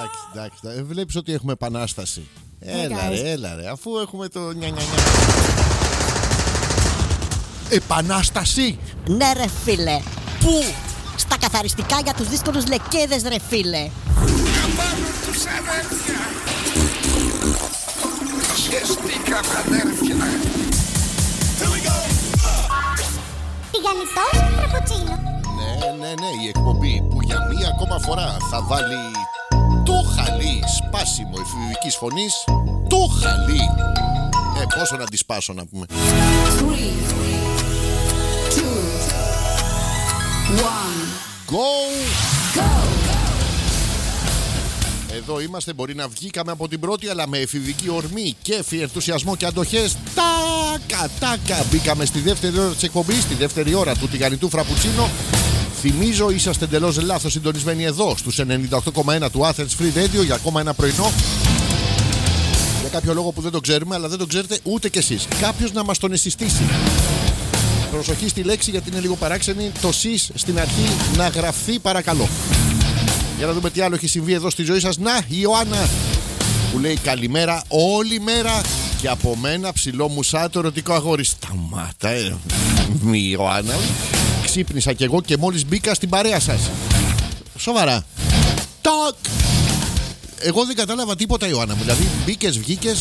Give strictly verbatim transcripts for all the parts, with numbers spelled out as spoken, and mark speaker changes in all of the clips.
Speaker 1: εντάξει, εντάξει. Βλέπεις ότι έχουμε επανάσταση. Έλα ρε, έλα ρε, αφού έχουμε το νια νια νια. Επανάσταση!
Speaker 2: Ναι ρε φίλε.
Speaker 1: Πού?
Speaker 2: Στα καθαριστικά για τους δύσκολους λεκέδες ρε φίλε.
Speaker 3: Καμπάνω τους αδέρφια. Χεστήκαμε αδέρφια.
Speaker 4: Τηγανιτός φραπουτσίνο.
Speaker 1: Ναι, ναι, ναι, η εκπομπή που για μία ακόμα φορά θα βάλει το χαλί σπάσιμο εφηβικής φωνής. Το χαλί. Ε, πόσο να τη σπάσω να πούμε. Go! Εδώ είμαστε, μπορεί να βγήκαμε από την πρώτη, αλλά με εφηβική ορμή, κέφι, ενθουσιασμό και αντοχές. Τάκα, τάκα. Μπήκαμε στη δεύτερη ώρα της εκπομπής, στη δεύτερη ώρα του τηγανιτού φραπουτσίνο. Θυμίζω, είσαστε εντελώς λάθος συντονισμένοι εδώ, στους ενενήντα οκτώ κόμμα ένα του Athens Free Radio για ακόμα ένα πρωινό. Για κάποιο λόγο που δεν το ξέρουμε, αλλά δεν το ξέρετε ούτε κι εσείς. Κάποιος να μας τον συστήσει. Προσοχή στη λέξη γιατί είναι λίγο παράξενη. Το σεις στην αρχή να γραφθεί παρακαλώ. Για να δούμε τι άλλο έχει συμβεί εδώ στη ζωή σας. Να, η Ιωάννα που λέει καλημέρα όλη μέρα και από μένα ψηλό μουσάτο ερωτικό αγόρι. Σταμάτα, ε. Μη Ιωάννα. Ξύπνησα κι εγώ και μόλις μπήκα στην παρέα σας. Σοβαρά. Τάκ. Εγώ δεν κατάλαβα τίποτα Ιωάννα μου. Δηλαδή μπήκες, βγήκες.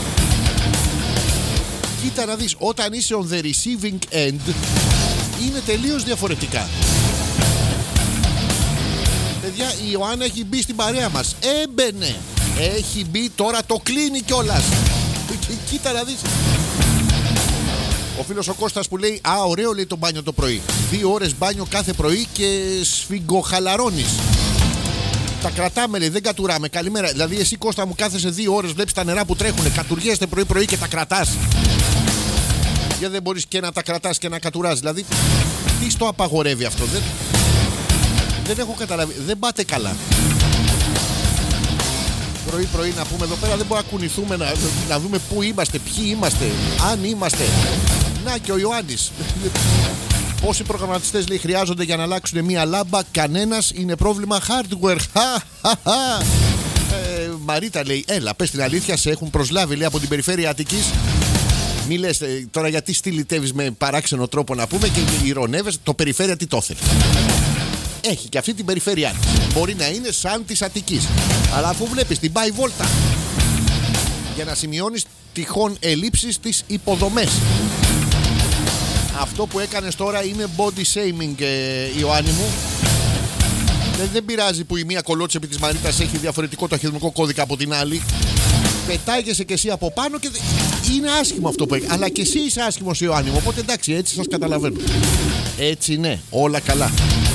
Speaker 1: Κοίτα να δεις, όταν είσαι on the receiving end είναι τελείως διαφορετικά. Παιδιά, η Ιωάννα έχει μπει στην παρέα μας. Έμπαινε. Έχει μπει, τώρα το κλείνει κιόλας. Κοίτα να δεις. Ο φίλος ο Κώστας που λέει α, ωραίο λέει το μπάνιο το πρωί. Δύο ώρες μπάνιο κάθε πρωί και σφιγγοχαλαρώνεις. Τα κρατάμε λέει, δεν κατουράμε. Καλημέρα. Δηλαδή εσύ Κώστα μου κάθεσαι δύο ώρες, βλέπεις τα νερά που τρέχουνε. Κατουργέστε πρωί πρωί και τα κρατάς. Γιατί δεν μπορείς και να τα κρατάς και να κατουράς. Δηλαδή τι στο απαγορεύει αυτό. Δεν, δεν έχω καταλάβει. Δεν πάτε καλά. Πρωί πρωί να πούμε εδώ πέρα δεν μπορούμε να κουνηθούμε να, να δούμε πού είμαστε, ποιοι είμαστε, αν είμαστε. Να και ο Ιωάννης. Πόσοι προγραμματιστές λέει χρειάζονται για να αλλάξουν μία λάμπα? Κανένας, είναι πρόβλημα hardware. ε, Μαρίτα λέει έλα πες την αλήθεια, σε έχουν προσλάβει λέει από την περιφέρεια Αττικής. Μη λες ε, τώρα γιατί στυλιτεύεις με παράξενο τρόπο να πούμε και ηρωνεύεσαι. Το περιφέρεια τι το θέλει. Έχει και αυτή την περιφέρειά της. Μπορεί να είναι σαν της Αττικής. Αλλά αφού βλέπεις την πάει βόλτα για να σημειώνεις τυχόν ελλείψεις στις υποδομές. Αυτό που έκανες τώρα είναι body shaming ε, Ιωάννη μου. Δεν, δεν πειράζει που η μία κολότσεπη της Μαρίτας έχει διαφορετικό ταχυδρομικό κώδικα από την άλλη. Πετάγεσαι και εσύ από πάνω και είναι άσχημο αυτό που έχει. Αλλά και εσύ είσαι άσχημος Ιωάννη μου. Οπότε εντάξει, έτσι σας καταλαβαίνω. Έτσι ναι, όλα καλά.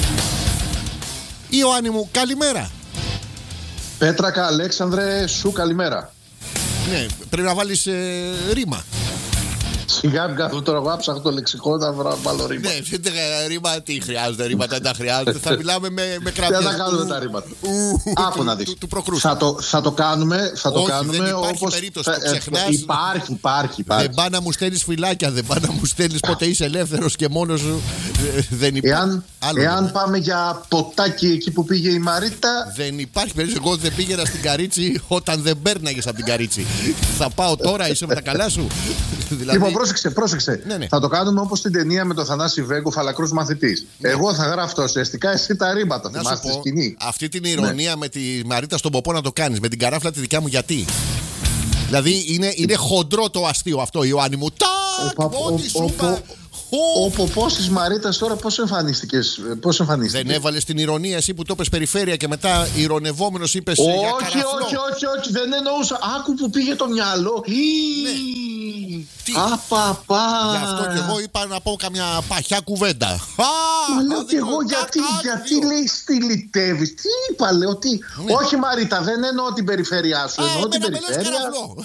Speaker 1: Ιωάννη μου, καλημέρα.
Speaker 5: Πέτρακα, Αλέξανδρε, σου καλημέρα.
Speaker 1: Ναι, πρέπει να βάλεις ε, ρήμα.
Speaker 5: Σιγά μην κάθομαι τώρα, εγώ ψάχνω το λεξικό να βάλω ρήμα.
Speaker 1: Ναι, ρήμα τι χρειάζεται, ρήματα δεν τα χρειάζεται. Θα μιλάμε με, με κρατές.
Speaker 5: Δεν θα κάνουμε τα ρήματα. Άκου να δεις. Θα το, θα το κάνουμε, θα το
Speaker 1: Όχι,
Speaker 5: κάνουμε
Speaker 1: δεν υπάρχει
Speaker 5: όπως...
Speaker 1: περίπτωση, το ξεχνάς.
Speaker 5: Υπάρχει, υπάρχει, υπάρχει.
Speaker 1: Δεν πά να μου στέλνεις φυλάκια, δεν πά να μου στέλνεις πότε είσαι ελεύθερος και μόνος σου. Δεν υπάρχει.
Speaker 5: Εάν, εάν πάμε για ποτάκι εκεί που πήγε η Μαρίτα.
Speaker 1: Δεν υπάρχει περίπτωση. Εγώ δεν πήγαινα στην Καρίτσι όταν δεν πέρναγες από την Καρίτσι. Θα πάω τώρα, είσαι με τα καλά σου.
Speaker 5: Δηλαδή... Λοιπόν, πρόσεξε, πρόσεξε.
Speaker 1: Ναι, ναι.
Speaker 5: Θα το κάνουμε όπως την ταινία με τον Θανάση Βέγκο, Φαλακρούς μαθητής. Ναι. Εγώ θα γράφω ουσιαστικά, εσύ τα ρήματα.
Speaker 1: Να
Speaker 5: θυμάστε
Speaker 1: σου πω,
Speaker 5: σκηνή.
Speaker 1: Αυτή την ηρωνία ναι. με τη Μαρίτα στον ποπό να το κάνεις. Με την καράφλα τη δικιά μου γιατί. Δηλαδή είναι, είναι χοντρό το αστείο αυτό, Ιωάννη μου. Τάκ! Ό,τι σου είπα.
Speaker 5: Ο ποπός της Μαρίτας τώρα πώς εμφανίστηκες, πώς εμφανίστηκες?
Speaker 1: Δεν έβαλες την ηρωνία εσύ που το είπες περιφέρεια και μετά ηρωνευόμενος είπες
Speaker 5: όχι,
Speaker 1: για
Speaker 5: όχι, όχι, όχι, όχι, δεν εννοούσα. Άκου που πήγε το μυαλό.
Speaker 1: Ναι. Τι?
Speaker 5: Απαπα.
Speaker 1: Γι' αυτό και εγώ είπα να πω καμιά παχιά κουβέντα.
Speaker 5: Μα λέω και εγώ γιατί, γιατί λέει στυλιτεύεις. Τι είπα, λέω, τι. Ναι. Όχι Μαρίτα, δεν εννοώ την περιφέρειά σου, εννοώ την περιφέρεια.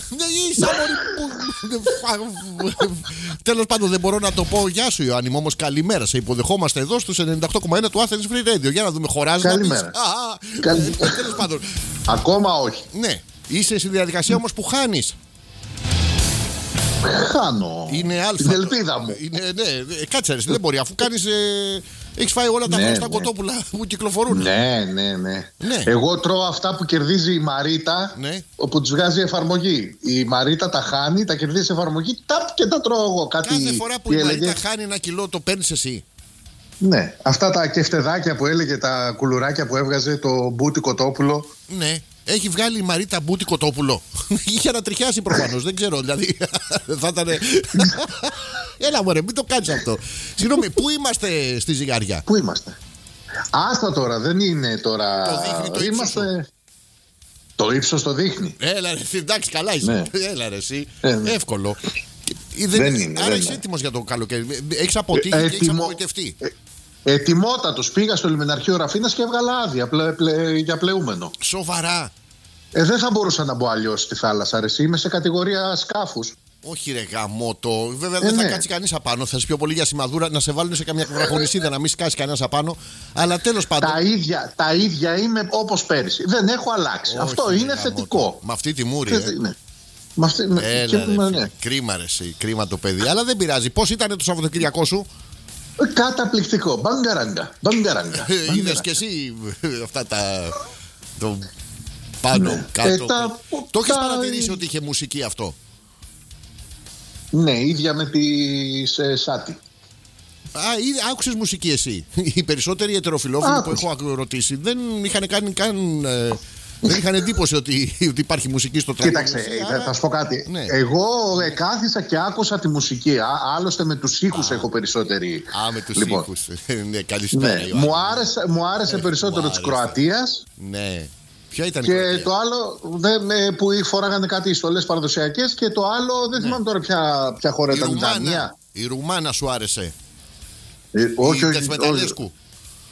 Speaker 1: Τέλος πάντων δεν μπορώ να το πω γεια σου Ιωάννη μου, όμως καλημέρα. Σε υποδεχόμαστε εδώ στους ενενήντα οκτώ κόμμα ένα του Athens Free Radio. Για να δούμε, χωράζει να πεις. Τέλος πάντων.
Speaker 5: Ακόμα όχι.
Speaker 1: Ναι, είσαι στη διαδικασία όμως που χάνεις.
Speaker 5: Χάνω.
Speaker 1: Είναι αλφα.
Speaker 5: Την ελπίδα μου.
Speaker 1: Είναι, ναι, κάτσε ρε, δεν μπορεί αφού κάνεις ε, Έχεις φάει όλα τα
Speaker 5: Ναι,
Speaker 1: γνωστά
Speaker 5: ναι.
Speaker 1: κοτόπουλα που κυκλοφορούν.
Speaker 5: Ναι, ναι, ναι,
Speaker 1: Ναι.
Speaker 5: Εγώ τρώω αυτά που κερδίζει η Μαρίτα,
Speaker 1: Ναι.
Speaker 5: όπου τους βγάζει εφαρμογή. Η Μαρίτα τα χάνει, τα κερδίζει σε εφαρμογή, ταπ και τα τρώω εγώ. Κάτι
Speaker 1: Κάθε φορά που
Speaker 5: τι
Speaker 1: η
Speaker 5: έλεγε?
Speaker 1: Μαρίτα χάνει ένα κιλό, το παίρνεις εσύ.
Speaker 5: Ναι, αυτά τα κεφτεδάκια που έλεγε, τα κουλουράκια που έβγαζε το Μπούτι Κοτόπουλο.
Speaker 1: Ναι. Έχει βγάλει η Μαρίτα Μπούτι κοτόπουλο. Είχε ανατριχιάσει προφανώς, δεν ξέρω. Δηλαδή θα ήταν. Έλα μωρέ, μην το κάνεις αυτό. Συγγνώμη, πού είμαστε στη Ζυγαριά?
Speaker 5: Πού είμαστε? Άστα τώρα, δεν είναι τώρα.
Speaker 1: Το δείχνει το ύψος
Speaker 5: είμαστε... Το ύψος το δείχνει.
Speaker 1: Έλα ρε, εντάξει, καλά είσαι.
Speaker 5: Ναι.
Speaker 1: Έλα ρε, εσύ.
Speaker 5: Ε, ναι.
Speaker 1: Εύκολο. Δεν,
Speaker 5: Δεν είναι,
Speaker 1: άρα
Speaker 5: δεν
Speaker 1: είσαι
Speaker 5: είναι.
Speaker 1: έτοιμος για το καλοκαίρι. Έχεις αποτύχει
Speaker 5: Ε,
Speaker 1: και έχεις
Speaker 5: έτοιμο-
Speaker 1: απογοητευτεί.
Speaker 5: Ε, Ετοιμότατος, πήγα στο λιμεναρχείο Ραφίνας και έβγαλα άδεια πλε, πλε, για πλεούμενο.
Speaker 1: Σοβαρά.
Speaker 5: Ε, δεν θα μπορούσα να μπω αλλιώς στη θάλασσα, ρε, εσύ. Είμαι σε κατηγορία σκάφους.
Speaker 1: Όχι ρε γαμότο. Βέβαια
Speaker 5: Ε,
Speaker 1: δεν θα
Speaker 5: ναι.
Speaker 1: κάτσει κανείς απάνω. Θα σου πιο πολύ για σημαδούρα να σε βάλουν σε καμιά βραχονισίδα να μην σκάσει κανένας απάνω. Αλλά τέλος πάντων.
Speaker 5: Τα ίδια, τα ίδια είμαι όπως πέρυσι. Δεν έχω αλλάξει.
Speaker 1: Όχι,
Speaker 5: Αυτό
Speaker 1: ρε,
Speaker 5: είναι
Speaker 1: γαμώτο.
Speaker 5: θετικό.
Speaker 1: Με αυτή τη μούρη.
Speaker 5: Ε,
Speaker 1: Ε.
Speaker 5: ναι. Με αυτή, με-
Speaker 1: Έλα,
Speaker 5: και-
Speaker 1: ρε,
Speaker 5: με-
Speaker 1: φίλε.
Speaker 5: ναι.
Speaker 1: Κρίμα ρε, εσύ. Κρίμα το παιδί. Αλλά δεν πειράζει. Πώς ήταν το Σαββατοκύριακό σου?
Speaker 5: Ε, Καταπληκτικό. Μπαγκαράγκα. Μπαγκαράγκα.
Speaker 1: Είδες και εσύ αυτά τα. Το πάνω,
Speaker 5: Ναι.
Speaker 1: κάτω.
Speaker 5: Ε, τα-
Speaker 1: Το έχεις
Speaker 5: τα-
Speaker 1: παρατηρήσει ότι είχε μουσική αυτό?
Speaker 5: Ναι, ίδια με τη σε Σάτι.
Speaker 1: Α, ήδη άκουσες μουσική εσύ. Οι περισσότεροι ετεροφιλόφιλοι που
Speaker 5: Άκουσα.
Speaker 1: έχω ρωτήσει δεν είχαν κάνει καν. Ε, δεν είχαν εντύπωση ότι, ότι υπάρχει μουσική στο τραγούδι.
Speaker 5: Κοίταξε,
Speaker 1: Εσύ,
Speaker 5: ε,
Speaker 1: άρα-
Speaker 5: θα σου πω κάτι.
Speaker 1: Ναι.
Speaker 5: Εγώ ε, κάθισα και άκουσα τη μουσική. Α, άλλωστε με τους ήχους έχω περισσότερη.
Speaker 1: Α, με τους
Speaker 5: Λοιπόν,
Speaker 1: ήχους. Ναι, καλησπέρα.
Speaker 5: Ναι,
Speaker 1: Ιωάννη.
Speaker 5: μου άρεσε, μου άρεσε
Speaker 1: Ε,
Speaker 5: περισσότερο
Speaker 1: μου
Speaker 5: της
Speaker 1: άρεσε.
Speaker 5: Κροατίας.
Speaker 1: Ναι. Ποια ήταν η
Speaker 5: Και
Speaker 1: Κροατία?
Speaker 5: το άλλο δεν, ε, που φοράγανε κάτι στολές παραδοσιακές. Και το άλλο δεν θυμάμαι τώρα ποια, ποια χώρα
Speaker 1: Η
Speaker 5: ήταν.
Speaker 1: Ρουμάνα.
Speaker 5: Δανία.
Speaker 1: Η Ρουμάνα σου άρεσε?
Speaker 5: Ε, όχι,
Speaker 1: Η
Speaker 5: όχι,
Speaker 1: Δεσμεταλέσκου.
Speaker 5: όχι.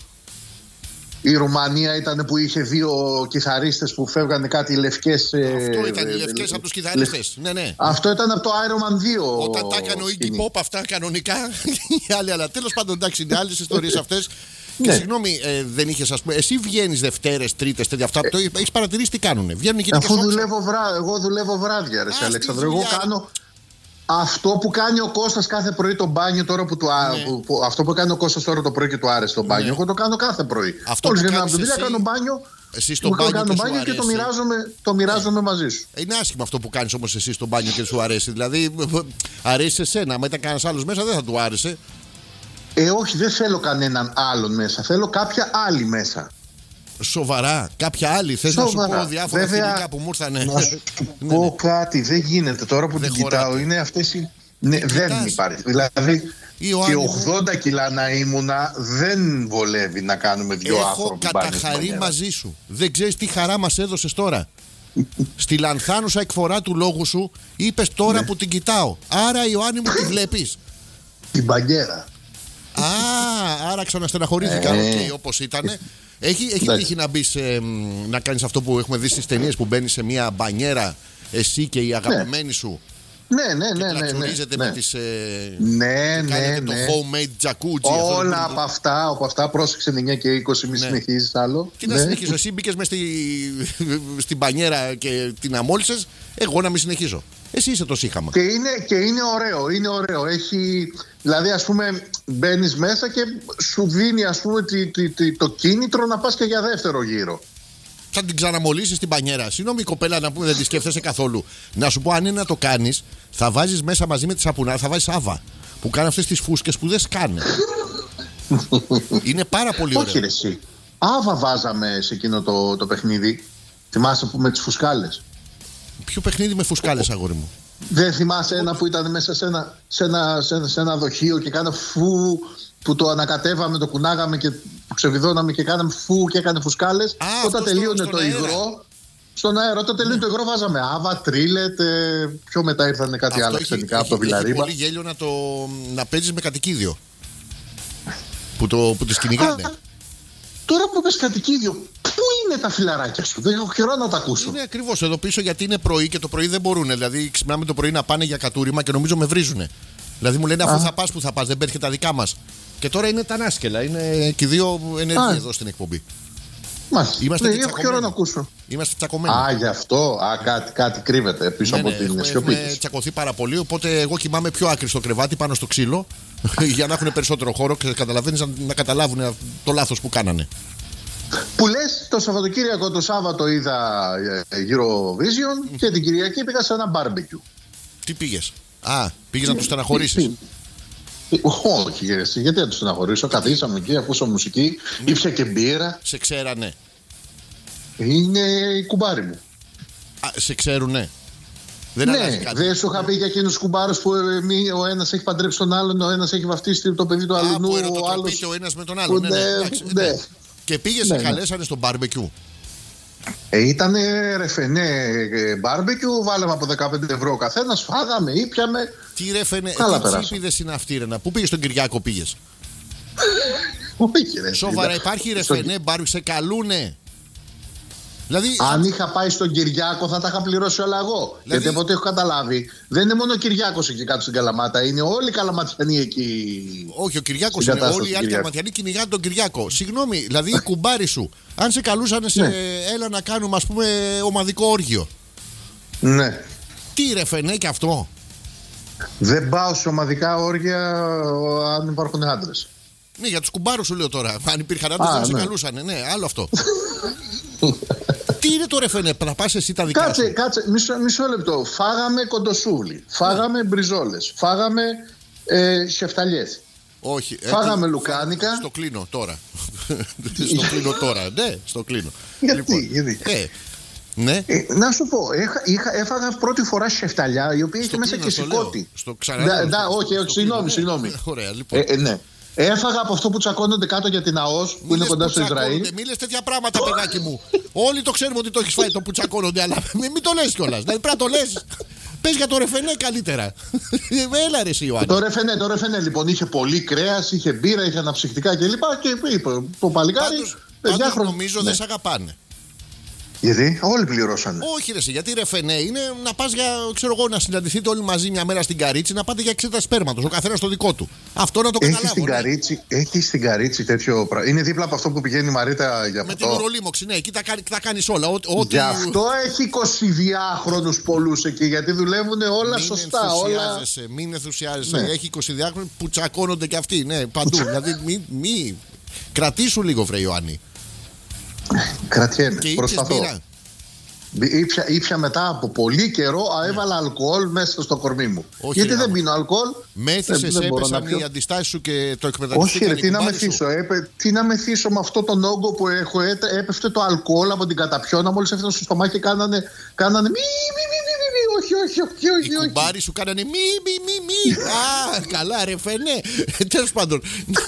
Speaker 5: Η Ρουμανία ήταν που είχε δύο κιθαρίστες που φεύγανε κάτι λευκές. ε,
Speaker 1: Αυτό ήταν οι
Speaker 5: ε,
Speaker 1: λευκές
Speaker 5: ε,
Speaker 1: από τους κιθαρίστες. Ναι, ναι.
Speaker 5: Αυτό ήταν από το Iron Man δύο.
Speaker 1: Όταν τα έκανε ο Iggy
Speaker 5: σκηνή.
Speaker 1: Pop αυτά κανονικά. Οι άλλοι, αλλά τέλος πάντων εντάξει, είναι άλλες ιστορίες αυτές. Και
Speaker 5: Ναι.
Speaker 1: συγγνώμη, ε, δεν είχες, ας πούμε, εσύ βγαίνεις Δευτέρες, Τρίτες, τέτοια αυτά. Το έχεις παρατηρήσει τι κάνουνε? Βγαίνουν εκεί
Speaker 5: Αφού δουλεύω βρά, εγώ δουλεύω βράδια, ρε
Speaker 1: Α,
Speaker 5: σε Αλέξανδρο.
Speaker 1: στη
Speaker 5: Εγώ
Speaker 1: δουλειά.
Speaker 5: κάνω αυτό που κάνει ο Κώστας κάθε πρωί το μπάνιο τώρα που του α-
Speaker 1: Ναι.
Speaker 5: που- που- αυτό που κάνει ο Κώστας τώρα το πρωί και του άρεσε το μπάνιο.
Speaker 1: Ναι.
Speaker 5: Εγώ το κάνω κάθε πρωί.
Speaker 1: Αυτό
Speaker 5: Μόλις
Speaker 1: που
Speaker 5: βγαίνω από
Speaker 1: κάνεις
Speaker 5: τη δουλειά
Speaker 1: εσύ-
Speaker 5: κάνω μπάνιο.
Speaker 1: Εσύ στο
Speaker 5: Εγώ
Speaker 1: μπάνιο
Speaker 5: κάνω
Speaker 1: και σου
Speaker 5: μπάνιο και το
Speaker 1: αρέσει.
Speaker 5: μοιράζομαι, το μοιράζομαι μαζί σου.
Speaker 1: Είναι άσχημο αυτό που κάνεις όμως εσύ στο μπάνιο και σου αρέσει. Δηλαδή, αρέσει σε σένα. Αν ήταν κανένας άλλος μέσα, δεν θα του άρεσε.
Speaker 5: Ε, όχι, δεν θέλω κανέναν άλλον μέσα. Θέλω κάποια άλλη μέσα.
Speaker 1: Σοβαρά. Κάποια άλλη. Θες να σου
Speaker 5: Σοβαρά.
Speaker 1: πω διάφορα
Speaker 5: Βέβαια,
Speaker 1: φιλικά που μου ήρθανε.
Speaker 5: Να σου
Speaker 1: Ναι,
Speaker 5: πω
Speaker 1: ναι.
Speaker 5: κάτι, δεν γίνεται τώρα που
Speaker 1: Δεν
Speaker 5: την κοιτάω.
Speaker 1: χωράτε.
Speaker 5: Είναι αυτές οι. Ναι,
Speaker 1: Την
Speaker 5: δεν
Speaker 1: κοιτάς.
Speaker 5: υπάρχει. Δηλαδή
Speaker 1: Ιωάννη
Speaker 5: και
Speaker 1: μου.
Speaker 5: ογδόντα κιλά να ήμουνα δεν βολεύει να κάνουμε δυο
Speaker 1: Έχω
Speaker 5: άνθρωποι μπάνιο στην
Speaker 1: καταχαρεί
Speaker 5: πανιέρα.
Speaker 1: μαζί σου. Δεν ξέρεις τι χαρά μας έδωσες τώρα. Στη λανθάνουσα εκφορά του λόγου σου είπες τώρα
Speaker 5: Ναι.
Speaker 1: που την κοιτάω. Άρα Ιωάννη μου τη βλέπεις.
Speaker 5: Την μπανιέρα.
Speaker 1: Α, άρα ξαναστεναχωρήθηκα.
Speaker 5: Ε.
Speaker 1: Οκ, όπως ήταν. Έχει, έχει
Speaker 5: Εντάξει.
Speaker 1: τύχει να μπεις, ε, μ, να κάνεις αυτό που έχουμε δει στις ταινίες που μπαίνεις σε μια μπανιέρα εσύ και η αγαπημένη σου
Speaker 5: Ναι, ναι,
Speaker 1: και
Speaker 5: ναι. ναι, ναι,
Speaker 1: πλατσουρίζετε
Speaker 5: ναι.
Speaker 1: με τις... Ε,
Speaker 5: Ναι,
Speaker 1: και
Speaker 5: ναι,
Speaker 1: κάνετε
Speaker 5: ναι.
Speaker 1: το homemade jacuzzi. αυτό
Speaker 5: Όλα
Speaker 1: το-
Speaker 5: από αυτά, από αυτά πρόσεξε εννιά και είκοσι, μη
Speaker 1: Ναι.
Speaker 5: συνεχίζεις άλλο.
Speaker 1: Τι να
Speaker 5: Ναι.
Speaker 1: συνεχίσω, εσύ μπήκες μες στη, στην μπανιέρα και την αμόλυσες, εγώ να μην συνεχίζω. Εσύ είσαι το σύχαμα.
Speaker 5: Και είναι, και είναι ωραίο, είναι ωραίο. Έχει, δηλαδή, ας πούμε, μπαίνεις μέσα και σου δίνει, ας πούμε, τη- τη- τη- το κίνητρο να πας και για δεύτερο γύρο.
Speaker 1: Θα την ξαναμολύσεις στην μπανιέρα. Συγγνώμη, η κοπέλα να πούμε δεν τη σκέφτεσαι καθόλου. Να σου πω, αν είναι να το κάνεις, θα βάζεις μέσα μαζί με τη σαπουνάρα, θα βάζεις άβα. Που κάνει αυτές τις φούσκες που δεν σκάνε. Είναι πάρα πολύ ωραίο.
Speaker 5: Όχι, ρε, εσύ. Άβα βάζαμε σε εκείνο το, το παιχνίδι. Θυμάσαι που με τις φουσκάλες.
Speaker 1: Ποιο παιχνίδι με φουσκάλες, αγόρι μου?
Speaker 5: Δεν θυμάσαι ένα που ήταν μέσα σε ένα, σε ένα, σε ένα, σε ένα δοχείο και κάνα φου, που το ανακατεύαμε, το κουνάγαμε και το ξεβιδώναμε και κάναμε φου και έκανε φουσκάλες.
Speaker 1: Α,
Speaker 5: Όταν
Speaker 1: αυτό
Speaker 5: τελείωνε
Speaker 1: στο-
Speaker 5: το
Speaker 1: στον αέρα.
Speaker 5: υγρό, στον αέρα, όταν τελείωνε το υγρό βάζαμε άβα, τρίλετ, ε, πιο μετά ήρθαν κάτι
Speaker 1: Αυτό
Speaker 5: άλλα
Speaker 1: έχει-
Speaker 5: ξενικά
Speaker 1: έχει-
Speaker 5: από το
Speaker 1: έχει
Speaker 5: Βιλαρίμπα.
Speaker 1: πολύ γέλιο να, το, να παίζεις με κατοικίδιο. Που, το, που τις κυνηγάνε.
Speaker 5: Α, Τώρα που πες κατοικίδιο, πού είναι τα φιλαράκια σου? Δεν έχω καιρό να τα ακούσω.
Speaker 1: Είναι ακριβώς εδώ πίσω γιατί είναι πρωί και το πρωί δεν μπορούν. Δηλαδή ξυπνάμε το πρωί να πάνε για κατούριμα και νομίζω με βρίζουνε. Δηλαδή μου λένε αφού
Speaker 5: Α.
Speaker 1: θα πας που θα πας, δεν πέτυχε τα δικά μας. Και τώρα είναι τα ανάσκελα. Είναι και οι δύο ενεργοί
Speaker 5: Α.
Speaker 1: εδώ στην εκπομπή.
Speaker 5: Μάλιστα.
Speaker 1: Είμαστε
Speaker 5: ναι,
Speaker 1: και
Speaker 5: έχω καιρό να
Speaker 1: τσακωμένοι.
Speaker 5: ακούσω.
Speaker 1: Είμαστε τσακωμένοι.
Speaker 5: Α, γι' αυτό. Α, κάτι, κάτι κρύβεται πίσω
Speaker 1: Ναι,
Speaker 5: από
Speaker 1: ναι,
Speaker 5: την
Speaker 1: έχουμε,
Speaker 5: σιωπή
Speaker 1: έχουμε
Speaker 5: της.
Speaker 1: τσακωθεί πάρα πολύ. Οπότε εγώ κοιμάμαι πιο άκρη στο κρεβάτι πάνω στο ξύλο για να έχουν περισσότερο χώρο και καταλαβαίνεις να, να καταλάβουν το λάθος που κάνανε.
Speaker 5: Που λες, το Σαββατοκύριακο το Σάββατο είδα ε, Eurovision και την Κυριακή πήγα σε ένα barbecue.
Speaker 1: Τι πήγες? Α, πήγες να τους στεναχωρήσεις.
Speaker 5: Όχι, εσύ, γιατί να τους στεναχωρήσω. Καθίσαμε εκεί, ακούσαμε μουσική, ήπια και μπύρα.
Speaker 1: Σε ξέρανε?
Speaker 5: Είναι η κουμπάρη μου.
Speaker 1: Α, σε ξέρουνε? Δεν αλλάζει
Speaker 5: Ναι,
Speaker 1: κάτι.
Speaker 5: δεν σου είχα πει για εκείνους τους κουμπάρους που ε, μη- ο ένας έχει παντρέψει τον άλλον, ο ένας έχει βαφτίσει το παιδί του
Speaker 1: Α,
Speaker 5: αλλού,
Speaker 1: που
Speaker 5: ο
Speaker 1: ερωτοτροπείται
Speaker 5: άλλος.
Speaker 1: ο ένας με τον άλλο. Ναι,
Speaker 5: που
Speaker 1: ναι,
Speaker 5: ναι,
Speaker 1: εντάξει,
Speaker 5: ναι.
Speaker 1: ναι. Και πήγες,
Speaker 5: Ναι,
Speaker 1: σε
Speaker 5: ναι.
Speaker 1: καλέσανε στο barbecue.
Speaker 5: Ε, ήτανε ρεφενέ μπάρμπεκιου, βάλαμε από δεκαπέντε ευρώ ο καθένας, φάγαμε, ήπιαμε.
Speaker 1: Τι ρε φαινε,
Speaker 5: Καλά
Speaker 1: τι
Speaker 5: περάσαμε.
Speaker 1: τσίπηδες είναι αυτοί ρε? Να- Πού πήγες τον Κυριάκο πήγες?
Speaker 5: Όχι, ρε,
Speaker 1: Σοβαρά,
Speaker 5: είδα.
Speaker 1: υπάρχει ρε
Speaker 5: Στο-
Speaker 1: φαινέ μπάρμπεκιου, σε καλούνε? Δηλαδή,
Speaker 5: Αν είχα πάει στον Κυριάκο θα τα είχα πληρώσει όλα εγώ.
Speaker 1: Δηλαδή-
Speaker 5: Γιατί από ό,τι έχω καταλάβει, δεν είναι μόνο ο Κυριάκος εκεί κάτω στην Καλαμάτα, είναι όλοι οι Καλαματιανοί εκεί.
Speaker 1: όχι, ο Κυριάκος
Speaker 5: Στην
Speaker 1: είναι.
Speaker 5: κατάσταση
Speaker 1: Όλοι οι
Speaker 5: του
Speaker 1: άλλοι
Speaker 5: Κυριάκου.
Speaker 1: Καλαματιανοί κυνηγάνε τον Κυριάκο. Συγγνώμη, δηλαδή οι κουμπάροι σου, αν σε καλούσαν σε
Speaker 5: Ναι.
Speaker 1: έλα να κάνουμε ας πούμε ομαδικό όργιο.
Speaker 5: Ναι.
Speaker 1: Τι ρε φαινέ και αυτό?
Speaker 5: Δεν πάω σε ομαδικά όργια αν υπάρχουν άντρες.
Speaker 1: Ναι, για τους κουμπάρους σου λέω τώρα. Αν υπήρχαν άντρες
Speaker 5: Α,
Speaker 1: δεν σε
Speaker 5: ναι.
Speaker 1: καλούσανε. Ναι, άλλο αυτό. Τι είναι το ρε φαινέ, να πας εσύ τα δικά
Speaker 5: Κάτσε,
Speaker 1: σου.
Speaker 5: κάτσε, μισό, μισό λεπτό. Φάγαμε κοντοσούβλι, φάγαμε μπριζόλες, φάγαμε ε, σεφταλιές.
Speaker 1: Όχι. ε,
Speaker 5: Φάγαμε
Speaker 1: τι-
Speaker 5: λουκάνικα.
Speaker 1: Στο κλείνω τώρα. Στο κλείνω τώρα. Ναι, στο κλείνω.
Speaker 5: Γιατί, γιατί.
Speaker 1: Ε, ναι.
Speaker 5: Ε, να σου πω, είχα, είχα, έφαγα πρώτη φορά σεφταλιά η οποία είχε μέσα
Speaker 1: κλείνω,
Speaker 5: και
Speaker 1: στο λέω.
Speaker 5: σηκώτη.
Speaker 1: Στο ξαναλέω,
Speaker 5: Ντα-
Speaker 1: στο-
Speaker 5: ντα-
Speaker 1: στο-
Speaker 5: όχι,
Speaker 1: στο
Speaker 5: όχι, συγγνώμη,
Speaker 1: κλείνω,
Speaker 5: συγγνώμη.
Speaker 1: ναι. Ωραία, λοιπόν.
Speaker 5: Ε, ε, ναι. Έφαγα από αυτό που τσακώνονται κάτω για την ΑΟΣ που
Speaker 1: Μη
Speaker 5: είναι
Speaker 1: λες
Speaker 5: κοντά στο
Speaker 1: πουτσακώνονται,
Speaker 5: Ισραήλ.
Speaker 1: Μη λες τέτοια πράγματα, παιδάκι μου. Όλοι το ξέρουμε ότι το έχεις φάει το που τσακώνονται, αλλά μην, μην το λες κιόλας. Δηλαδή πρέπει να το λες. Πες για το ρεφενέ καλύτερα. Έλα ρε εσύ Ιωάννη.
Speaker 5: Το ρεφενέ, το ρεφενέ λοιπόν είχε πολύ κρέας, είχε μπύρα, είχε αναψυκτικά κλπ. Και είπε το παλικάρι.
Speaker 1: Πάντως,
Speaker 5: παιδιά,
Speaker 1: πάντως
Speaker 5: χρο-
Speaker 1: νομίζω
Speaker 5: ναι.
Speaker 1: δεν σε αγαπάνε.
Speaker 5: Γιατί όλοι πληρώσανε.
Speaker 1: Όχι ρε εσύ, γιατί ρε φαινέ είναι να πας για, ξέρω εγώ, να συναντηθείτε όλοι μαζί μια μέρα στην Καρίτση, να πάτε για εξέταση σπέρματος, ο καθένας το δικό του. Αυτό να το
Speaker 5: Έχει
Speaker 1: καταλάβω.
Speaker 5: στην,
Speaker 1: ναι.
Speaker 5: Καρίτση, έχει στην Καρίτση τέτοιο πράγμα. Είναι δίπλα από αυτό που πηγαίνει η Μαρίτα για
Speaker 1: Με την
Speaker 5: αυτό.
Speaker 1: ουρολίμωξη, ναι, εκεί τα, κάνει- τα κάνεις όλα. Ό, ό,τι...
Speaker 5: Γι' αυτό έχει εικοσιδυάχρονους πολλούς εκεί, γιατί δουλεύουν όλα
Speaker 1: Μην
Speaker 5: σωστά. Όλα...
Speaker 1: ενθουσιάζεσαι, μην ενθουσιάζεσαι.
Speaker 5: Ναι.
Speaker 1: Έχει είκοσι διάχρονοι που τσακώνονται και αυτοί, ναι, παντού. δηλαδή, μη, μη. Κρατήσου λίγο, βρε Ιωάννη.
Speaker 5: Κρατιέμαι,
Speaker 1: Και ήπιες
Speaker 5: προσπαθώ.
Speaker 1: μπύρα.
Speaker 5: Ήπια, ήπια μετά από πολύ καιρό, α, έβαλα αλκοόλ μέσα στο κορμί μου.
Speaker 1: Όχι,
Speaker 5: Γιατί
Speaker 1: ρε,
Speaker 5: δεν
Speaker 1: άμα.
Speaker 5: πίνω αλκοόλ.
Speaker 1: Μέθησες,
Speaker 5: δεν- δεν μπορώ
Speaker 1: έπεσαν
Speaker 5: να πιω.
Speaker 1: οι αντιστάσεις σου και το εκμεταλλευτήκαν.
Speaker 5: Όχι, ρε,
Speaker 1: οι
Speaker 5: τι να
Speaker 1: κουμπάροι σου.
Speaker 5: μεθύσω. Έπε, τι να μεθύσω με αυτό τον όγκο που έχω. Έτε, έπεφτε το αλκοόλ από την καταπιώνα. Μόλις έφτανα στο στομάχι και κάνανε, κάνανε μη, μη, μη, μη, μη, μη, όχι, όχι, όχι,
Speaker 1: Οι
Speaker 5: όχι, όχι.
Speaker 1: κουμπάροι σου κάνανε μη, μη, μη, μη. Α, καλά, ρε, φαινέ. Τέλος πάντων.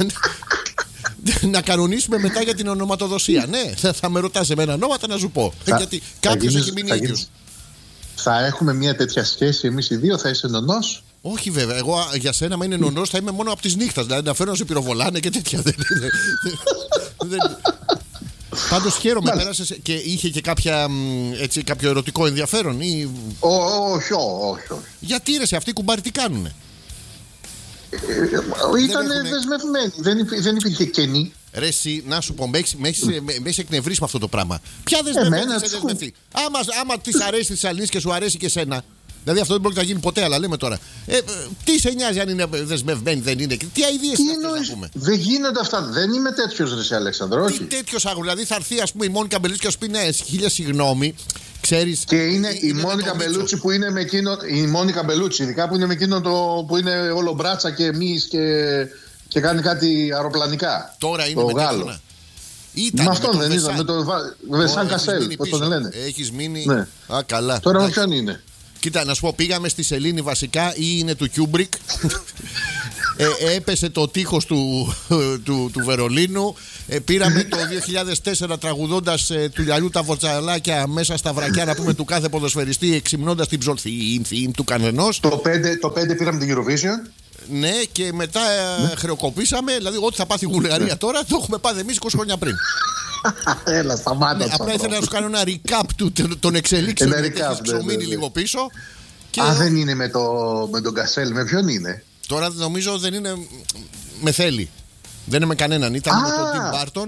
Speaker 1: Να κανονίσουμε μετά για την ονοματοδοσία. Ναι, θα, θα με ρωτάς εμένα ονόματα να σου πω.
Speaker 5: Θα-
Speaker 1: Γιατί
Speaker 5: θα
Speaker 1: κάποιος
Speaker 5: γίνεις-
Speaker 1: έχει μείνει
Speaker 5: θα
Speaker 1: ίδιος.
Speaker 5: γίνεις- Θα έχουμε μια τέτοια σχέση εμείς οι δύο, θα είσαι νονός.
Speaker 1: Όχι βέβαια, εγώ α, για σένα μα είναι νονός θα είμαι μόνο από τις νύχτας. Δηλαδή να φέρω να σε πυροβολάνε και τέτοια. Δεν είναι. δεν... Πάντως χαίρομαι, πέρασες και είχε και κάποια, μ, έτσι, κάποιο ερωτικό ενδιαφέρον ή...
Speaker 5: Ω, όχι, όχι, όχι.
Speaker 1: Γιατί ρε σε αυτοί οι κουμπάροι τι κάνουνε?
Speaker 5: Ήταν
Speaker 1: έχουνε-
Speaker 5: δεσμευμένοι, δεν, υπή- δεν υπήρχε κενή.
Speaker 1: Ρε εσύ, να σου πω, με έχεις- με έχεις με έχεις εκνευρίσει με αυτό το πράγμα. Ποια δεσμευμένη
Speaker 5: Εμένα,
Speaker 1: σε
Speaker 5: τους
Speaker 1: δεσμευτεί? Άμα, άμα της αρέσει τη Θεσσαλονίκη και σου αρέσει και εσένα. Δηλαδή αυτό δεν πρόκειται να γίνει ποτέ, αλλά λέμε τώρα. Ε, ε, τι σε νοιάζει αν είναι δεσμευμένη, δεν είναι? Τι αηδίες
Speaker 5: Τι
Speaker 1: είναι αυτές, να
Speaker 5: εννοείς,
Speaker 1: πούμε?
Speaker 5: δεν γίνονται αυτά. Δεν είμαι τέτοιος, ρε εσύ, Αλέξανδρο,
Speaker 1: Τι
Speaker 5: όχι.
Speaker 1: τέτοιο άγρο, δηλαδή θα έρθει ας πούμε η Μόνικα Μπελούτσι και θα σου πει ναι, χίλια συγγνώμη, ξέρεις.
Speaker 5: Και είναι
Speaker 1: ε,
Speaker 5: η
Speaker 1: με
Speaker 5: Μόνικα
Speaker 1: το Μίτσο.
Speaker 5: Μπελούτσι που είναι με εκείνο. Η Μόνικα Μπελούτσι, ειδικά που είναι με εκείνο το που είναι όλο μπράτσα και εμείς και, και κάνει κάτι αεροπλανικά.
Speaker 1: Τώρα είναι
Speaker 5: το
Speaker 1: με
Speaker 5: Γάλλο.
Speaker 1: τέτοιον. Ήταν
Speaker 5: Με αυτόν
Speaker 1: τον
Speaker 5: δεν είδα,
Speaker 1: Βεσάν.
Speaker 5: με τον Βα- Βεσάν
Speaker 1: Ω, έχεις
Speaker 5: Κασέλ,
Speaker 1: μείνει
Speaker 5: πώς τον
Speaker 1: πίσω.
Speaker 5: λένε.
Speaker 1: Έχεις μείνει.
Speaker 5: Ναι.
Speaker 1: Α, καλά.
Speaker 5: Τώρα με
Speaker 1: Εντάξει.
Speaker 5: ποιον είναι.
Speaker 1: Κοίτα, να σου πω, πήγαμε στη σελήνη βασικά ή είναι του Κιούμπρικ. ε, έπεσε το τείχος του, του, του Βερολίνου. Ε, πήραμε το δύο χιλιάδες τέσσερα τραγουδώντας ε, του Λιαλιού τα βοτσαλάκια μέσα στα βρακιά να πούμε του κάθε ποδοσφαιριστή, εξυμνώντας την ψολθή του κανενός.
Speaker 5: Το πέντε, το πέντε πήραμε την Eurovision.
Speaker 1: Ναι, και μετά ε, χρεοκοπήσαμε. Δηλαδή, ό,τι θα πάθει η Βουλγαρία τώρα το έχουμε πάθει εμείς είκοσι χρόνια πριν.
Speaker 5: Έλα, σταμάτα.
Speaker 1: Ναι, απλά ήθελα να σου κάνω ένα recap του, των εξελίξεων.
Speaker 5: Ένα
Speaker 1: γιατί
Speaker 5: recap,
Speaker 1: έχεις
Speaker 5: ναι,
Speaker 1: ξομείνει
Speaker 5: ναι, ναι.
Speaker 1: λίγο πίσω. Και
Speaker 5: Α, δεν είναι με, το, με τον Κασέλ, με ποιον είναι.
Speaker 1: τώρα νομίζω δεν είναι. Με θέλει. Δεν είναι με κανέναν. Ήταν με
Speaker 5: Α.
Speaker 1: τον Τιμ Μπάρτον.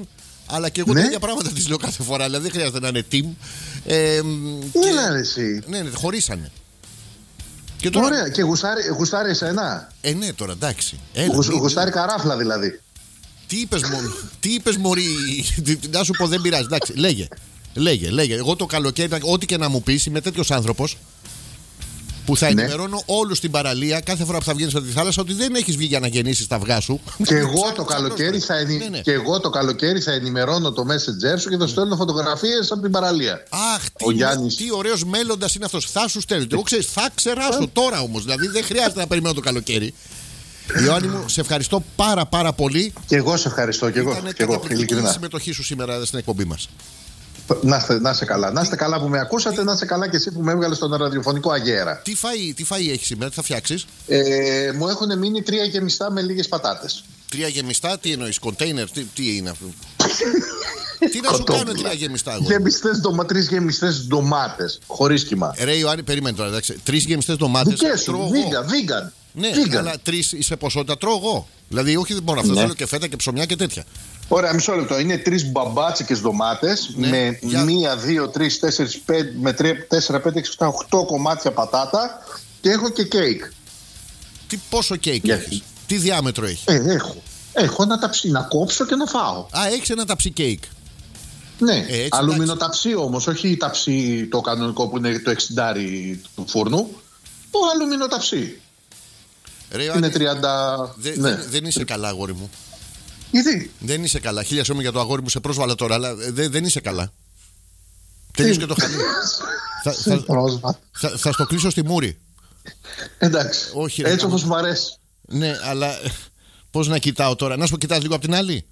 Speaker 1: Αλλά και εγώ
Speaker 5: Ναι.
Speaker 1: τέτοια πράγματα τις λέω κάθε φορά. Δηλαδή δεν χρειάζεται να είναι team. Ε,
Speaker 5: Τι
Speaker 1: και-
Speaker 5: να εσύ.
Speaker 1: Ναι, ναι, χωρίσανε. Και τώρα,
Speaker 5: Ωραία. Και γουστάρει, γουστάρει εσένα.
Speaker 1: ε, ναι, τώρα εντάξει. Έλα,
Speaker 5: Γουσ-
Speaker 1: μη-
Speaker 5: Γουστάρει καράφλα δηλαδή.
Speaker 1: Τι είπες, μω- τι είπες μωρή. Να σου πω, δεν πειράζει. Εντάξει, λέγε. Λέγε, λέγε. Εγώ το καλοκαίρι, ό,τι και να μου πεις, είμαι τέτοιος άνθρωπος που θα
Speaker 5: Ναι.
Speaker 1: ενημερώνω όλους στην παραλία κάθε φορά που θα βγαίνεις από τη θάλασσα ότι δεν έχεις βγει για να γεννήσεις τα αυγά σου.
Speaker 5: Και εγώ,
Speaker 1: Ψάχνω-
Speaker 5: το
Speaker 1: ψάχνω-
Speaker 5: καλοκαίρι θα ενη...
Speaker 1: Ναι, ναι.
Speaker 5: και εγώ το καλοκαίρι θα ενημερώνω το Messenger σου και θα στέλνω φωτογραφίες από την παραλία.
Speaker 1: Αχ,
Speaker 5: Ο
Speaker 1: τι,
Speaker 5: Γιάννης.
Speaker 1: τι ωραίος μέλλοντας είναι αυτός. Θα σου στέλνω. Εγώ ξέρεις, θα ξεράσω τώρα όμως. Δηλαδή δεν χρειάζεται να περιμένω το καλοκαίρι. Ιωάννη μου, σε ευχαριστώ πάρα πάρα πολύ.
Speaker 5: Και εγώ σε ευχαριστώ. Και εγώ,
Speaker 1: Ήταν
Speaker 5: και εγώ
Speaker 1: καταπληκτική η
Speaker 5: ειλικρινά.
Speaker 1: συμμετοχή σου σήμερα στην εκπομπή μας.
Speaker 5: Να είστε, να είστε καλά. Να είστε καλά που με ακούσατε, να είστε καλά και εσύ που με έβγαλε στον ραδιοφωνικό αγέρα.
Speaker 1: Τι φαΐ, τι φαΐ έχεις σήμερα, τι θα φτιάξεις?
Speaker 5: Ε, μου έχουν μείνει τρία γεμιστά με λίγες πατάτες.
Speaker 1: Τρία γεμιστά, τι εννοείς, κοντέινερ, τι, τι είναι αυτό? Τι να σου
Speaker 5: Κοτόπουλα.
Speaker 1: κάνω τρία γεμιστά εγώ?
Speaker 5: Γεμιστές ντομα, τρεις γεμιστές ντομάτες. Χωρίς κύμα.
Speaker 1: Ρε Ιωάννη, περίμενε τώρα, εντάξει. Τρεις γεμιστές ντομάτες.
Speaker 5: Δικές σου,
Speaker 1: τρώω εγώ.
Speaker 5: vegan, vegan.
Speaker 1: Ναι,
Speaker 5: vegan.
Speaker 1: αλλά τρεις σε ποσότητα τρώω εγώ. Δηλαδή, όχι δεν μπορώ αυτό,
Speaker 5: Ναι.
Speaker 1: θέλω και φέτα και ψωμιά και τέτοια.
Speaker 5: Ωραία, μισό λεπτό. Είναι τρεις μπαμπάτσικες ντομάτες
Speaker 1: Ναι,
Speaker 5: με
Speaker 1: για-
Speaker 5: μία, δύο, τρεις, τέσσερις, πέντε, με τρία, τέσσερα, πέντε, έξι, επτά, οκτώ κομμάτια πατάτα και έχω και κέικ.
Speaker 1: Τι πόσο κέικ
Speaker 5: Για-
Speaker 1: έχεις, τι διάμετρο έχει?
Speaker 5: Ε, έχω. Έχω να ταψί, να κόψω και να φάω.
Speaker 1: Α, έχεις ένα ταψί κέικ.
Speaker 5: Ναι,
Speaker 1: Ε, έτσι,
Speaker 5: αλουμινοταψί όμως, όχι ταψί το κανονικό που είναι το εξήντα του φούρνου. Το αλουμινοταψί.
Speaker 1: Ρε Ιωάννη,
Speaker 5: Είναι τριάντα.
Speaker 1: δε-
Speaker 5: ναι.
Speaker 1: δεν- δεν είσαι καλά, αγόρι μου.
Speaker 5: Γιατί.
Speaker 1: Δεν είσαι καλά. Χίλια συγγνώμη για το αγόρι μου, σε πρόσβαλα τώρα, αλλά δε- δεν είσαι καλά. Τελείωσε και το χαλί. θα, θα,
Speaker 5: Πρόσβα.
Speaker 1: θα, θα στο κλείσω στη μούρη.
Speaker 5: Εντάξει.
Speaker 1: Όχι, ρε,
Speaker 5: Έτσι
Speaker 1: γάμο.
Speaker 5: όπως μου αρέσει.
Speaker 1: Ναι, αλλά πώς να κοιτάω τώρα? Να σου πω, κοιτάς λίγο από την άλλη.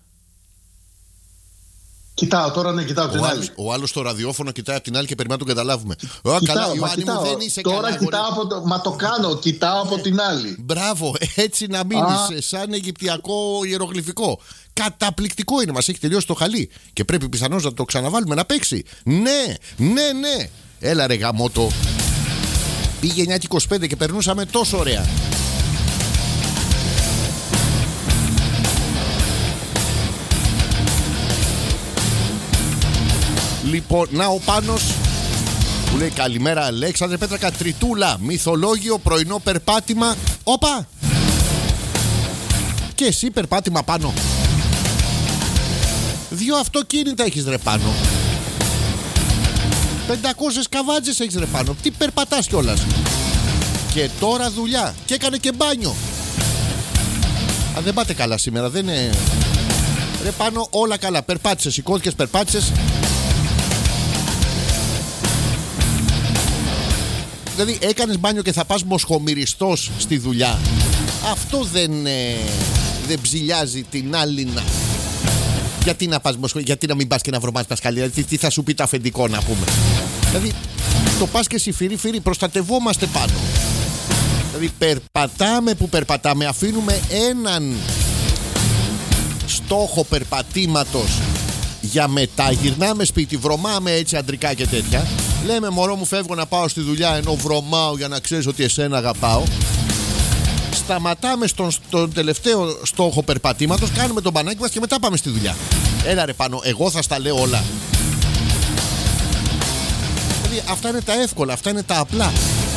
Speaker 5: Κοιτάω τώρα, ναι, κοιτάω την
Speaker 1: Ο
Speaker 5: άλλη.
Speaker 1: άλλος, ο άλλος στο ραδιόφωνο κοιτάει από την άλλη και περιμένει να τον καταλάβουμε. Α,
Speaker 5: Κοιτάω,
Speaker 1: καλά,
Speaker 5: μα
Speaker 1: Ιωάννη μου,
Speaker 5: κοιτάω.
Speaker 1: δεν είσαι
Speaker 5: Τώρα
Speaker 1: καλά. αγόρι.
Speaker 5: κοιτάω από το... Μα το κάνω, κοιτάω από την άλλη.
Speaker 1: Μπράβο, έτσι να μείνεις σαν αιγυπτιακό ιερογλυφικό. Καταπληκτικό είναι, μας έχει τελειώσει το χαλί. Και πρέπει πιθανώς να το ξαναβάλουμε να παίξει. Ναι, ναι, ναι. Έλα ρε γαμότο. Πήγε εννιά και είκοσι πέντε και περνούσαμε τόσο ωραία. Λοιπόν, να ο Πάνος που λέει καλημέρα Αλέξανδρε Πέτρακα, τριτούλα, μυθολόγιο, πρωινό περπάτημα. Όπα! Και εσύ περπάτημα πάνω. Δύο αυτοκίνητα έχεις ρε πάνω. πεντακόσιες καβάτζες έχεις ρε πάνω. Τι περπατάς κιόλας. Και τώρα δουλειά. Και έκανε και μπάνιο. Α, δεν πάτε καλά σήμερα, δεν είναι. Ρε πάνω όλα καλά. Περπάτησες, σηκώθηκες, περπάτησες. Δηλαδή έκανες μπάνιο και θα πας μοσχομυριστός στη δουλειά. Αυτό δεν, ε, δεν ψηλιάζει την άλλη να... Γιατί να πας μοσχο... γιατί να μην πας και να βρωμάς τα σκαλιά? Τι, τι θα σου πει το αφεντικό να πούμε? Δηλαδή το πας και εσύ φύρι φύρι, προστατευόμαστε πάνω. Δηλαδή περπατάμε που περπατάμε, αφήνουμε έναν στόχο περπατήματος για μετά, γυρνάμε σπίτι, βρωμάμε έτσι αντρικά και τέτοια. Λέμε μωρό μου φεύγω να πάω στη δουλειά ενώ βρωμάω για να ξέρεις ότι εσένα αγαπάω. Σταματάμε στον, στον τελευταίο στόχο περπατήματος, κάνουμε τον μπανάκι μας και μετά πάμε στη δουλειά. Έλα ρε πάνω, εγώ θα στα λέω όλα. Δηλαδή αυτά είναι τα εύκολα, αυτά είναι τα απλά.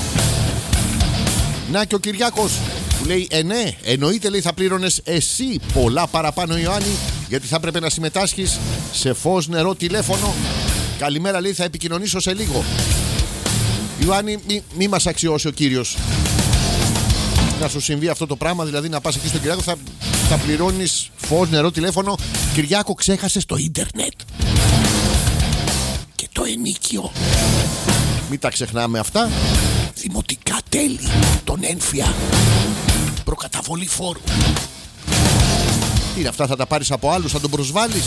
Speaker 1: Να και ο Κυριάκος που λέει ε ναι, εννοείται λέει θα πλήρωνες εσύ πολλά παραπάνω Ιωάννη, γιατί θα έπρεπε να συμμετάσχεις σε φως νερό τηλέφωνο. Καλημέρα λέει, θα επικοινωνήσω σε λίγο. Ιωάννη, μη, μη μας αξιώσει ο κύριος να σου συμβεί αυτό το πράγμα, δηλαδή να πας εκεί στον Κυριάκο, θα, θα πληρώνεις φως νερό τηλέφωνο. Κυριάκο, ξέχασες το ίντερνετ και το ενίκιο. Μην τα ξεχνάμε αυτά. Δημοτικά τέλη, τον ένφια, προκαταβολή φόρου. Τι είναι αυτά, θα τα πάρεις από άλλους, θα τον προσβάλλεις?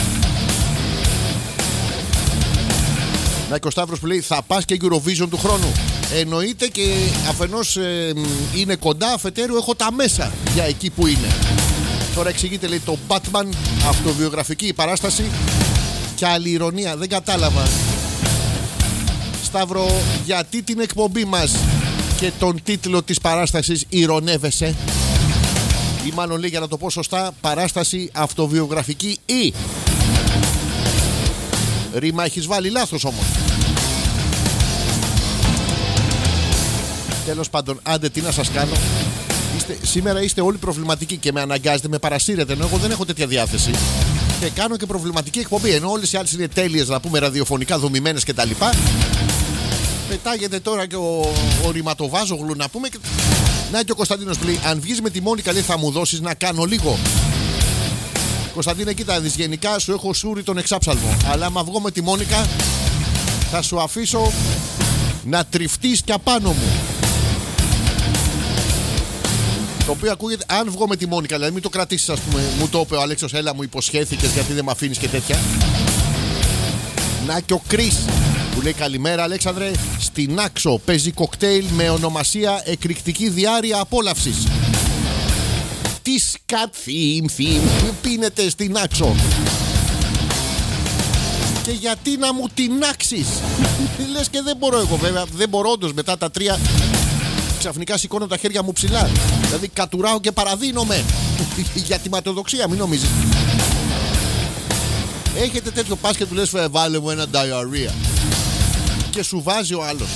Speaker 1: Να και ο Σταύρος που λέει θα πας και Eurovision του χρόνου. Εννοείται, και αφενός ε, είναι κοντά, αφετέρου έχω τα μέσα για εκεί που είναι. Τώρα εξηγείται λέει το Batman, αυτοβιογραφική παράσταση. Και άλλη ηρωνία, δεν κατάλαβα. Σταύρο, γιατί την εκπομπή μας και τον τίτλο της παράστασης ηρωνεύεσαι? Ή μάλλον λέει, για να το πω σωστά, παράσταση αυτοβιογραφική ή Ρήμα έχεις βάλει λάθος όμως. Τέλος πάντων, άντε τι να σας κάνω. Είστε, σήμερα είστε όλοι προβληματικοί και με αναγκάζετε, με παρασύρετε, ενώ εγώ δεν έχω τέτοια διάθεση. Και κάνω και προβληματική εκπομπή. Ενώ όλες οι άλλες είναι τέλειες, να πούμε, ραδιοφωνικά δομημένες κτλ. Πετάγεται τώρα και ο, ο ρηματοβάζογλου να πούμε. Και... Να και ο Κωνσταντίνος που λέει: αν βγεις με τη Μόνικα, λέει, θα μου δώσεις να κάνω λίγο. Κωνσταντίνε, κοίτα, δεις, γενικά σου έχω σούρει τον εξάψαλμο. Αλλά άμα βγω με τη Μόνικα, θα σου αφήσω να τριφτείς και απάνω μου. Το οποίο ακούγεται, αν βγω με τη Μόνικα, δηλαδή μην το κρατήσεις, ας πούμε, μου το είπε ο Αλέξος, έλα μου υποσχέθηκες γιατί δεν με αφήνεις και τέτοια. Να και ο Κρίς που λέει: καλημέρα Αλέξανδρε, στην Άξο παίζει κοκτέιλ με ονομασία εκρηκτική διάρρεια απόλαυσης. Τι σκατ θύμ θύμ πίνετε στην Άξο. Και γιατί να μου την άξεις. Λες και δεν μπορώ εγώ, βέβαια, δεν μπορώ όντως μετά τα τρία. Ξαφνικά σηκώνω τα χέρια μου ψηλά. Δηλαδή κατουράω και παραδίνομαι. Για τη ματαιοδοξία, μην νομίζεις. Έχετε τέτοιο πας και του λες βάλε μου ένα diarrhea. Και σου βάζει ο άλλος.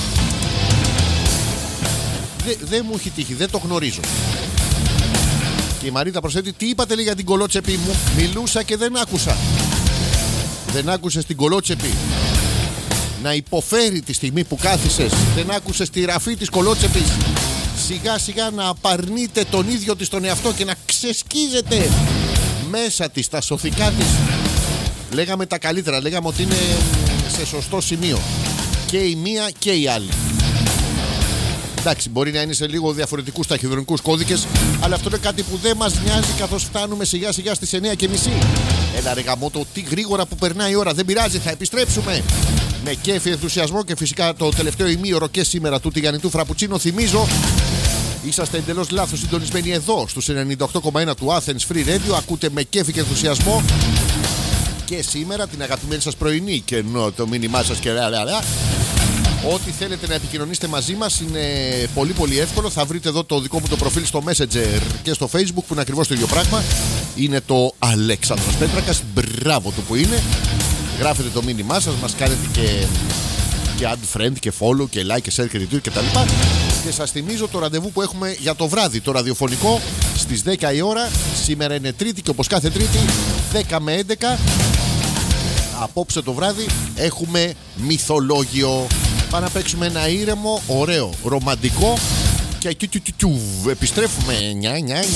Speaker 1: Δεν δε μου έχει τύχει, δεν το γνωρίζω. Και η Μαρίτα προσθέτει: τι είπατε, λέει, για την κολότσεπη μου. Μιλούσα και δεν άκουσα. Δεν άκουσες την κολότσεπη να υποφέρει τη στιγμή που κάθισες. Δεν άκουσες τη ραφή της κολότσεπης σιγά σιγά να απαρνείται τον ίδιο της τον εαυτό και να ξεσκίζεται μέσα της τα σωθικά της. Λέγαμε τα καλύτερα, λέγαμε ότι είναι σε σωστό σημείο και η μία και η άλλη. Εντάξει, μπορεί να είναι σε λίγο διαφορετικούς ταχυδρομικούς κώδικες, αλλά αυτό είναι κάτι που δεν μας νοιάζει καθώς φτάνουμε σιγά σιγά στις εννιά και μισή. Έλα ρε γαμώτο, τι γρήγορα που περνάει η ώρα, δεν πειράζει, θα επιστρέψουμε. Με κέφι, ενθουσιασμό και φυσικά το τελευταίο ημίωρο και σήμερα του τηγανιτού φραπουτσίνο. Θυμίζω, είσαστε εντελώς λάθος συντονισμένοι εδώ στους ενενήντα οκτώ κόμμα ένα του Athens Free Radio. Ακούτε με κέφι και ενθουσιασμό και σήμερα την αγαπημένη σας πρωινή και ενώ το μήνυμά σας και λα, λα, λα. Ό,τι θέλετε να επικοινωνήσετε μαζί μας είναι πολύ πολύ εύκολο. Θα βρείτε εδώ το δικό μου το προφίλ στο Messenger και στο Facebook που είναι ακριβώς το ίδιο πράγμα. Είναι το Αλέξανδρος Πέτρακας. Μπράβο του που είναι. Γράφετε το μήνυμά σας, μας κάνετε και, και add friend και follow και like και share και retweet και τα λοιπά. Και σας θυμίζω το ραντεβού που έχουμε για το βράδυ, το ραδιοφωνικό στις δέκα η ώρα. Σήμερα είναι Τρίτη και όπως κάθε Τρίτη δέκα με έντεκα απόψε το βράδυ έχουμε μυθολόγιο. Πάμε να παίξουμε ένα ήρεμο, ωραίο, ρομαντικό και επιστρέφουμε. Νιά, νιά, νιά.